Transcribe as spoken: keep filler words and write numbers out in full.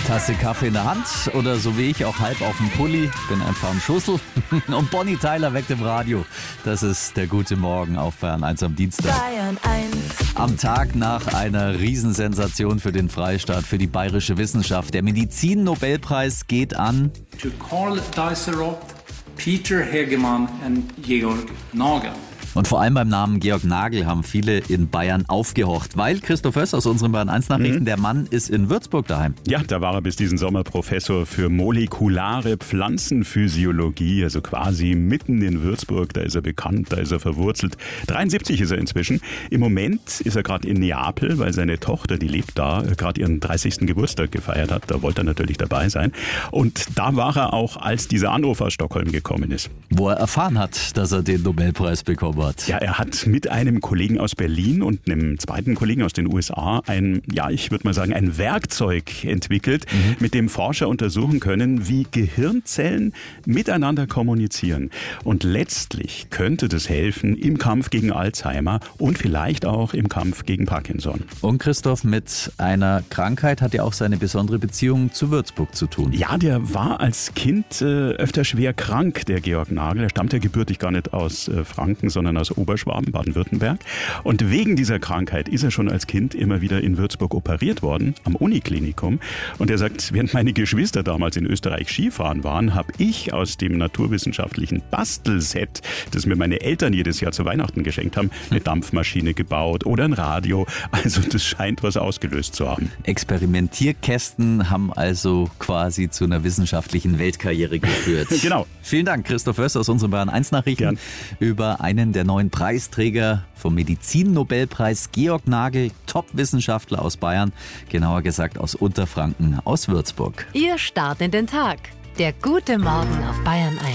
Tasse Kaffee in der Hand oder so wie ich auch halb auf dem Pulli, bin einfach am Schussel. Und Bonnie Tyler weckt im Radio. Das ist der gute Morgen auf Bayern eins am Dienstag. Bayern eins. Am Tag nach einer Riesensensation für den Freistaat, für die bayerische Wissenschaft. Der Medizin-Nobelpreis geht an to Karl Deisseroth, Peter Hegemann und Georg Nagel. Und vor allem beim Namen Georg Nagel haben viele in Bayern aufgehorcht, weil Christoph Höss aus unseren Bayern eins Nachrichten, mhm. der Mann ist in Würzburg daheim. Ja, da war er bis diesen Sommer Professor für molekulare Pflanzenphysiologie, also quasi mitten in Würzburg. Da ist er bekannt, da ist er verwurzelt. dreiundsiebzig ist er inzwischen. Im Moment ist er gerade in Neapel, weil seine Tochter, die lebt da, gerade ihren dreißigsten Geburtstag gefeiert hat. Da wollte er natürlich dabei sein. Und da war er auch, als dieser Anruf aus Stockholm gekommen ist. Wo er erfahren hat, dass er den Nobelpreis bekommen hat. Ja, er hat mit einem Kollegen aus Berlin und einem zweiten Kollegen aus den U S A ein, ja, ich würde mal sagen, ein Werkzeug entwickelt, mhm. mit dem Forscher untersuchen können, wie Gehirnzellen miteinander kommunizieren. Und letztlich könnte das helfen im Kampf gegen Alzheimer und vielleicht auch im Kampf gegen Parkinson. Und Christoph, mit einer Krankheit hat ja auch seine besondere Beziehung zu Würzburg zu tun. Ja, der war als Kind äh, öfter schwer krank, der Georg Nagel. Er stammt ja gebürtig gar nicht aus äh, Franken, sondern aus Oberschwaben, Baden-Württemberg. Und wegen dieser Krankheit ist er schon als Kind immer wieder in Würzburg operiert worden, am Uniklinikum. Und er sagt, während meine Geschwister damals in Österreich Skifahren waren, habe ich aus dem naturwissenschaftlichen Bastelset, das mir meine Eltern jedes Jahr zu Weihnachten geschenkt haben, eine Dampfmaschine gebaut oder ein Radio. Also das scheint was ausgelöst zu haben. Experimentierkästen haben also quasi zu einer wissenschaftlichen Weltkarriere geführt. Genau. Vielen Dank, Christoph Höss aus unseren Bayern eins Nachrichten Gern. über einen der neuen Preisträger vom Medizin-Nobelpreis, Georg Nagel, Top-Wissenschaftler aus Bayern, genauer gesagt aus Unterfranken, aus Würzburg. Ihr Start in den Tag. Der gute Morgen auf Bayern eins.